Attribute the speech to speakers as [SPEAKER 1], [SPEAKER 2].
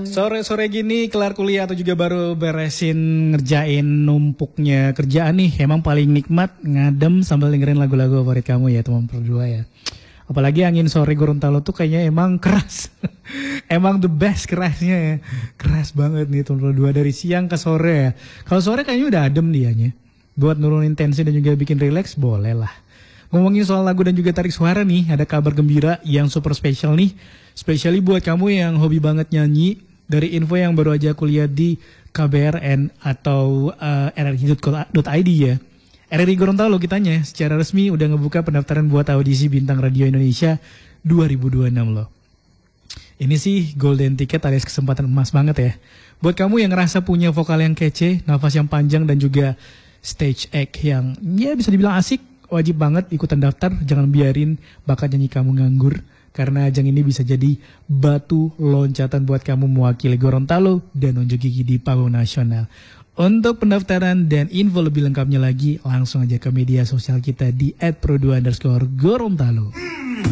[SPEAKER 1] Sore-sore gini kelar kuliah atau juga baru beresin ngerjain numpuknya kerjaan nih. Emang paling nikmat ngadem sambil dengerin lagu-lagu favorit kamu ya teman berdua ya. Apalagi angin sore Gorontalo tuh kayaknya emang keras. Emang the best kerasnya ya. Keras banget nih teman berdua dari siang ke sore ya. Kalau sore kayaknya udah adem dianya. Buat nurunin tensi dan juga bikin relax boleh lah. Ngomongin soal lagu dan juga tarik suara nih, ada kabar gembira yang super spesial nih. Spesially buat kamu yang hobi banget nyanyi. Dari info yang baru aja aku lihat di KBRN atau rri.id ya. RRI Gorontalo kitanya secara resmi udah ngebuka pendaftaran buat audisi Bintang Radio Indonesia 2026 loh. Ini sih golden ticket alias kesempatan emas banget ya. Buat kamu yang ngerasa punya vokal yang kece, nafas yang panjang dan juga stage act yang ya bisa dibilang asik, wajib banget ikutan daftar. Jangan biarin bakat nyanyi kamu nganggur. Karena ajang ini bisa jadi batu loncatan buat kamu mewakili Gorontalo dan unjuk gigi di panggung nasional. Untuk pendaftaran dan info lebih lengkapnya lagi, langsung aja ke media sosial kita di @pro2_gorontalo.